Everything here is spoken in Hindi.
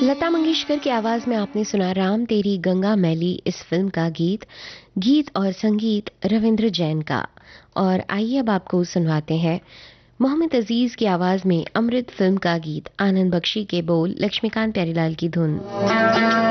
लता मंगेशकर की आवाज में आपने सुना राम तेरी गंगा मैली इस फिल्म का गीत। गीत और संगीत रविंद्र जैन का। और आइए अब आपको सुनवाते हैं मोहम्मद अजीज की आवाज में अमृत फिल्म का गीत, आनंद बख्शी के बोल, लक्ष्मीकांत प्यारीलाल की धुन।